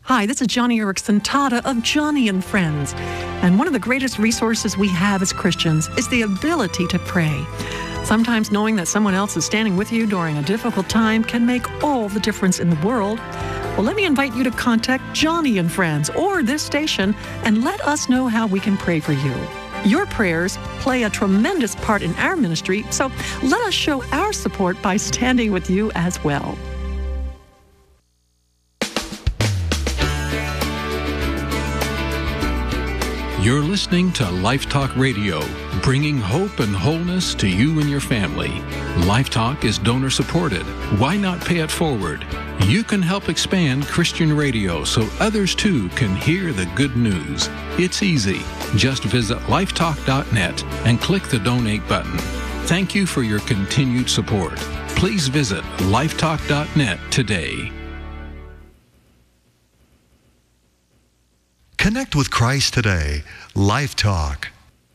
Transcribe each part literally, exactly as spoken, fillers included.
Hi, this is Joni Eareckson Tada of Joni and Friends. And one of the greatest resources we have as Christians is the ability to pray. Sometimes knowing that someone else is standing with you during a difficult time can make all the difference in the world. Well, let me invite you to contact Joni and Friends or this station and let us know how we can pray for you. Your prayers play a tremendous part in our ministry, so let us show our support by standing with you as well. You're listening to Life Talk Radio, bringing hope and wholeness to you and your family. Life Talk is donor supported. Why not pay it forward? You can help expand Christian radio so others too can hear the good news. It's easy. Just visit lifetalk dot net and click the donate button. Thank you for your continued support. Please visit lifetalk dot net today. Connect with Christ today. Life Talk.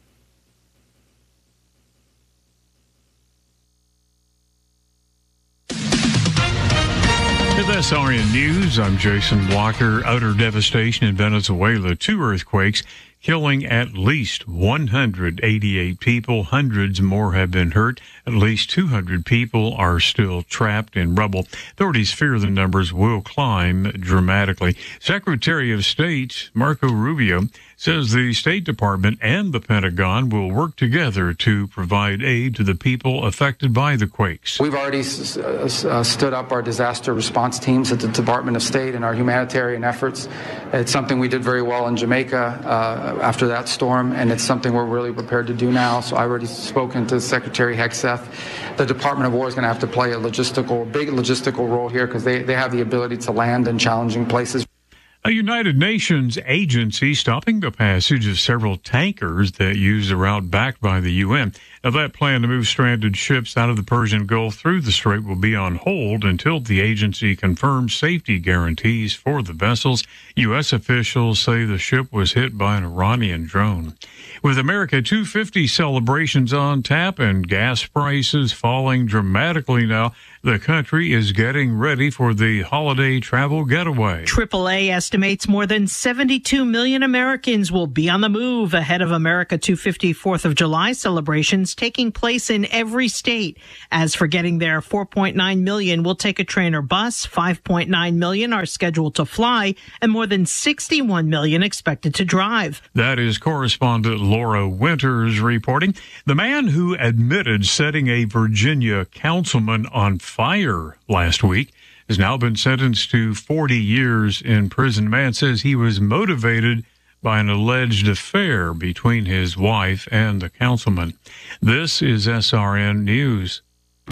With S R N News, I'm Jason Walker. Utter devastation in Venezuela. Two earthquakes killing at least one hundred eighty-eight people. Hundreds more have been hurt. At least two hundred people are still trapped in rubble. Authorities fear the numbers will climb dramatically. Secretary of State Marco Rubio says the State Department and the Pentagon will work together to provide aid to the people affected by the quakes. We've already uh, stood up our disaster response teams at the Department of State and our humanitarian efforts. It's something we did very well in Jamaica uh, after that storm, and it's something we're really prepared to do now. So I've already spoken to Secretary Hegseth. The Department of War is going to have to play a logistical, big logistical role here because they, they have the ability to land in challenging places. A United Nations agency stopping the passage of several tankers that use the route backed by the U N. Now, that plan to move stranded ships out of the Persian Gulf through the strait will be on hold until the agency confirms safety guarantees for the vessels. U S officials say the ship was hit by an Iranian drone. With America two fifty celebrations on tap and gas prices falling dramatically now, the country is getting ready for the holiday travel getaway. triple A estimates more than seventy-two million Americans will be on the move ahead of America two fifty fourth of July celebrations taking place in every state. As for getting there, four point nine million will take a train or bus, five point nine million are scheduled to fly, and more than sixty-one million expected to drive. That is correspondent Laura Winters reporting. The man who admitted setting a Virginia councilman on fire last week has now been sentenced to forty years in prison. The man says he was motivated by an alleged affair between his wife and the councilman. This is S R N News.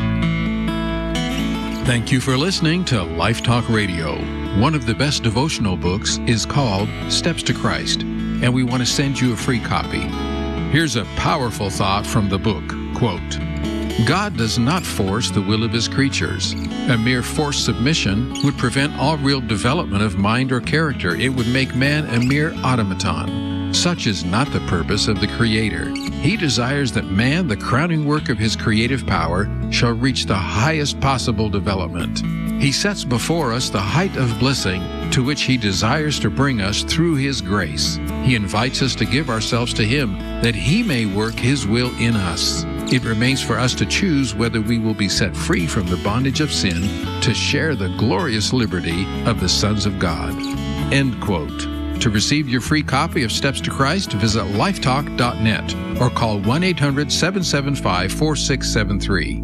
Thank you for listening to Life Talk Radio. One of the best devotional books is called Steps to Christ, and we want to send you a free copy. Here's a powerful thought from the book, quote, God does not force the will of his creatures. A mere forced submission would prevent all real development of mind or character. It would make man a mere automaton. Such is not the purpose of the Creator. He desires that man, the crowning work of his creative power, shall reach the highest possible development. He sets before us the height of blessing to which he desires to bring us through his grace. He invites us to give ourselves to him that he may work his will in us. It remains for us to choose whether we will be set free from the bondage of sin to share the glorious liberty of the sons of God. End quote. To receive your free copy of Steps to Christ, visit lifetalk dot net or call one eight hundred seven seven five four six seven three.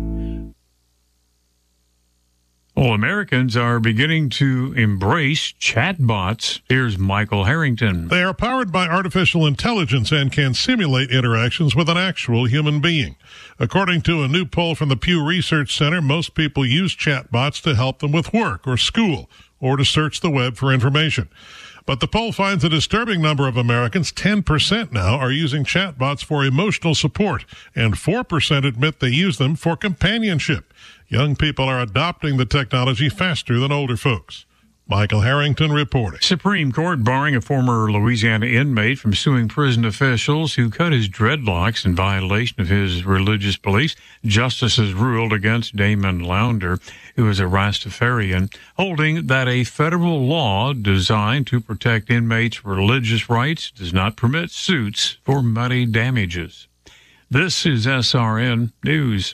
Well, Americans are beginning to embrace chatbots. Here's Michael Harrington. They are powered by artificial intelligence and can simulate interactions with an actual human being. According to a new poll from the Pew Research Center, most people use chatbots to help them with work or school or to search the web for information. But the poll finds a disturbing number of Americans, ten percent now, are using chatbots for emotional support, and four percent admit they use them for companionship. Young people are adopting the technology faster than older folks. Michael Harrington reporting. Supreme Court barring a former Louisiana inmate from suing prison officials who cut his dreadlocks in violation of his religious beliefs. Justices ruled against Damon Launder, who is a Rastafarian, holding that a federal law designed to protect inmates' religious rights does not permit suits for money damages. This is S R N News.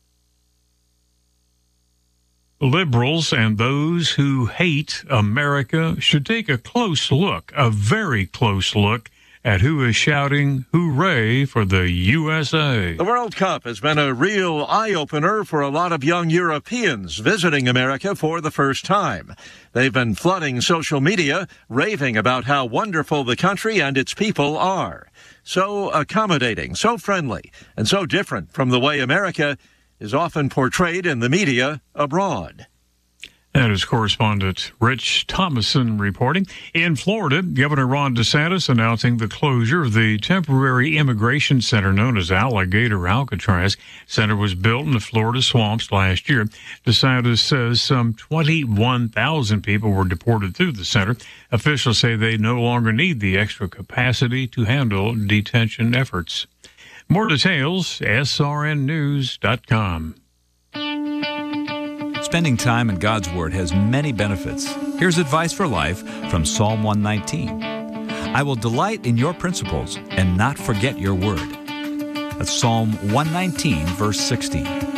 Liberals and those who hate America should take a close look, a very close look, at who is shouting hooray for the U S A. The World Cup has been a real eye-opener for a lot of young Europeans visiting America for the first time. They've been flooding social media, raving about how wonderful the country and its people are. So accommodating, so friendly, and so different from the way America is often portrayed in the media abroad. That is correspondent Rich Thomason reporting. In Florida, Governor Ron DeSantis announcing the closure of the temporary immigration center known as Alligator Alcatraz. Center was built in the Florida swamps last year. DeSantis says some twenty-one thousand people were deported through the center. Officials say they no longer need the extra capacity to handle detention efforts. More details, S R N news dot com. Spending time in God's Word has many benefits. Here's advice for life from Psalm one nineteen. I will delight in your principles and not forget your word. That's Psalm one nineteen, verse sixteen.